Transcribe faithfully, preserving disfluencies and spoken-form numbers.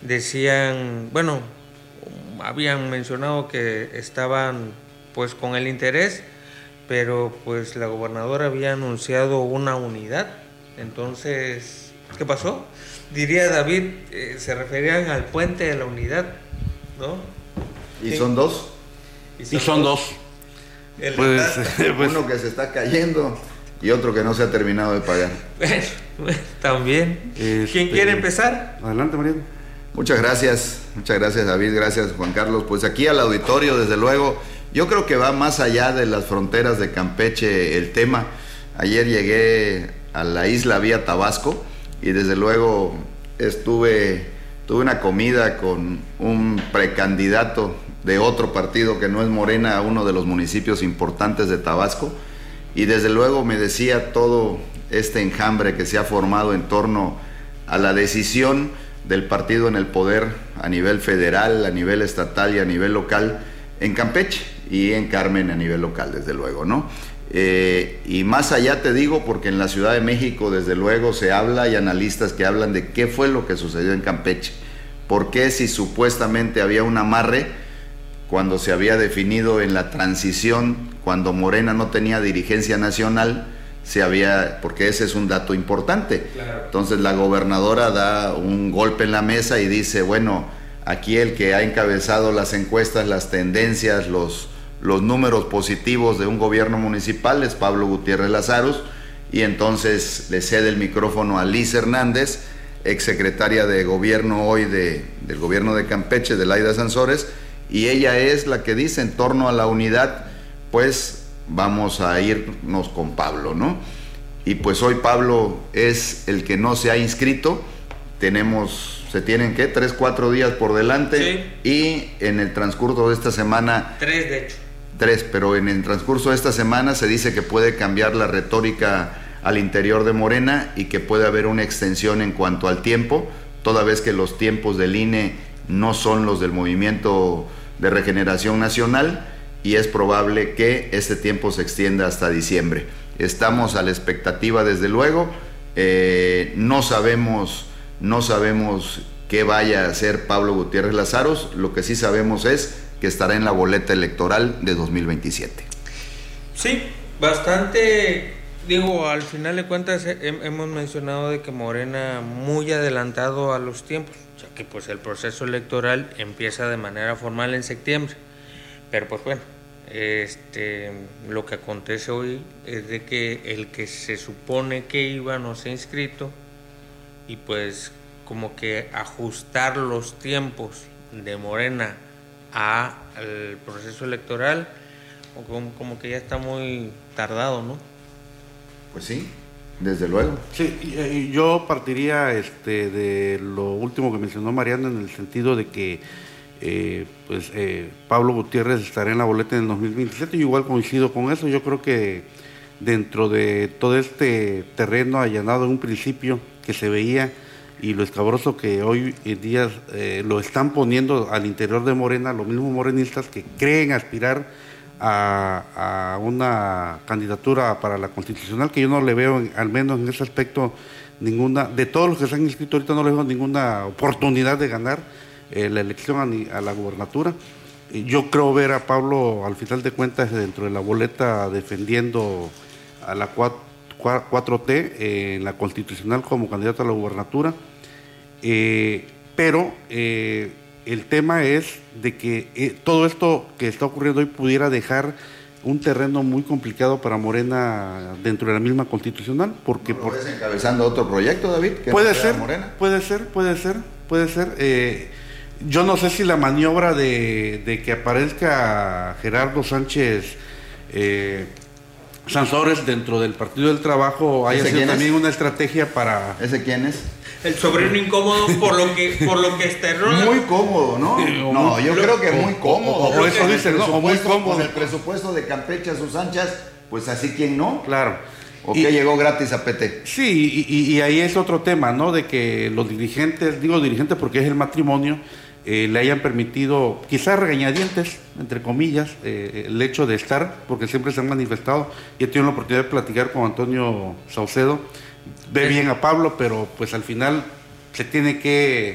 decían, bueno, habían mencionado que estaban pues con el interés, pero pues la gobernadora había anunciado una unidad. Entonces, ¿qué pasó? Diría David, eh, se referían al puente de la unidad, ¿no? ¿Y sí. son dos? Y son, y son dos. dos. Pues, pues, uno que se está cayendo y otro que no se ha terminado de pagar. Bueno, también. Este, ¿Quién quiere empezar? Adelante, Mariano. Muchas gracias, muchas gracias David, gracias Juan Carlos. Pues aquí al auditorio, desde luego, yo creo que va más allá de las fronteras de Campeche el tema. Ayer llegué a la isla vía Tabasco y desde luego estuve, tuve una comida con un precandidato de otro partido que no es Morena a uno de los municipios importantes de Tabasco, y desde luego me decía todo este enjambre que se ha formado en torno a la decisión del partido en el poder a nivel federal, a nivel estatal y a nivel local en Campeche y en Carmen a nivel local, desde luego, ¿no? Eh, y más allá te digo, porque en la Ciudad de México desde luego se habla, hay analistas que hablan de qué fue lo que sucedió en Campeche, por qué si supuestamente había un amarre cuando se había definido en la transición, cuando Morena no tenía dirigencia nacional, se había, porque ese es un dato importante. Claro. Entonces la gobernadora da un golpe en la mesa y dice, bueno, aquí el que ha encabezado las encuestas, las tendencias, los, los números positivos de un gobierno municipal es Pablo Gutiérrez Lazaros, y entonces le cede el micrófono a Liz Hernández, exsecretaria de gobierno hoy de, del gobierno de Campeche, de Laida Sansores, y ella es la que dice en torno a la unidad, pues vamos a irnos con Pablo, ¿no? Y pues hoy Pablo es el que no se ha inscrito, tenemos, se tienen, ¿qué? Tres, cuatro días por delante, sí. Y en el transcurso de esta semana... Tres, de hecho. Tres, pero en el transcurso de esta semana se dice que puede cambiar la retórica al interior de Morena y que puede haber una extensión en cuanto al tiempo, toda vez que los tiempos del I N E no son los del Movimiento de Regeneración Nacional, y es probable que este tiempo se extienda hasta diciembre. Estamos a la expectativa, desde luego, eh, no sabemos, no sabemos qué vaya a hacer Pablo Gutiérrez Lazaros, lo que sí sabemos es que estará en la boleta electoral de dos mil veintisiete. Sí, bastante, digo, al final de cuentas he, hemos mencionado de que Morena muy adelantado a los tiempos, ya que pues el proceso electoral empieza de manera formal en septiembre, pero pues bueno, Este, lo que acontece hoy es de que el que se supone que iba no se ha inscrito, y pues como que ajustar los tiempos de Morena al proceso electoral como, como que ya está muy tardado, ¿no? Pues sí, desde luego. Sí, yo partiría este, de lo último que mencionó Mariano, en el sentido de que Eh, pues eh, Pablo Gutiérrez estará en la boleta en el dos mil veintisiete. Yo igual coincido con eso. Yo creo que dentro de todo este terreno allanado en un principio que se veía, y lo escabroso que hoy en día eh, lo están poniendo al interior de Morena, los mismos morenistas que creen aspirar a, a una candidatura para la constitucional, que yo no le veo, en, al menos en ese aspecto, ninguna, de todos los que se han inscrito ahorita no le veo ninguna oportunidad de ganar Eh, la elección a, a la gubernatura. Yo creo ver a Pablo al final de cuentas dentro de la boleta defendiendo a la cuatro T eh, en la constitucional como candidato a la gubernatura, eh, pero eh, el tema es de que eh, todo esto que está ocurriendo hoy pudiera dejar un terreno muy complicado para Morena dentro de la misma constitucional, porque ¿No por... ves encabezando otro proyecto, David? Que puede no sea ser, Morena. puede ser, puede ser, puede ser. Eh, Yo no sé si la maniobra de, de que aparezca Gerardo Sánchez eh, Sansores dentro del Partido del Trabajo haya sido también una estrategia para... ¿Ese quién es? El sobrino incómodo, por lo que por lo que está erróneo. Muy cómodo, ¿no? No, yo creo que muy cómodo. O, o eso dicen, ¿no? O muy cómodo. Con el presupuesto de Campeche a sus anchas, pues así, ¿quién no? Claro. ¿O que llegó gratis a P T? Sí, y, y ahí es otro tema, ¿no? De que los dirigentes, digo dirigentes porque es el matrimonio, Eh, le hayan permitido, quizás regañadientes, entre comillas, eh, el hecho de estar, porque siempre se han manifestado, y he tenido la oportunidad de platicar con Antonio Saucedo, ve bien a Pablo, pero pues al final se tiene que